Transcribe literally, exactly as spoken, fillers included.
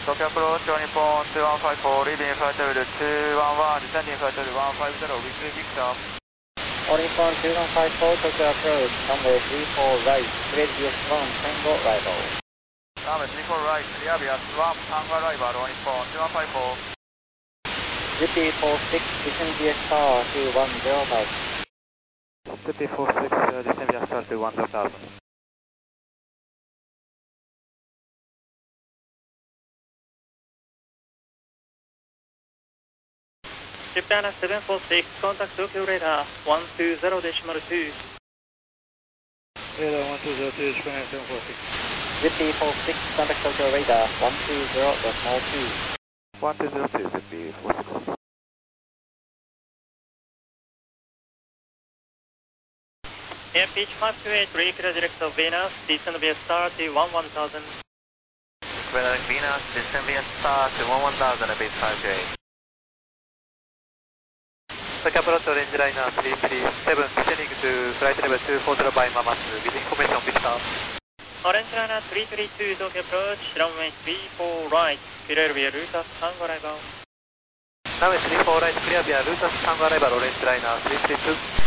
Tokyo approach, Nippon two one five four, leaving flight level two one one, descending flight level one five zero, with Victor. All Nippon two one five four, Tokyo approach, runway three four right, clear B S one, Tango arrival. Runway three four right, clear B S one, Tango arrival, All Nippon two one five four. Z P four six, descend B S star two one zero thousand. Z P four six, uh, descend B S star two one zero thousand. Japan seven four six, contact Tokyo radar one two zero decimal two. Radar one two zero two, Japan seven four six. Z P four six, contact Tokyo radar one two zero decimal two. one two zero two, Z P four six. Air pitch five two eight, reclear direct of Venus, descend via star to one one thousand. Clear Venus, descend via star to one one thousand, base five two eight. Tokyo approach, range liner three three seven, descending to flight level two four zero by Mamas, with information Victor. Orange liner three three two, Tokyo approach, runway three four right, clear via Lutas Tango arrival. Runway three four right, clear via Lutas Tango arrival, orange liner three three two.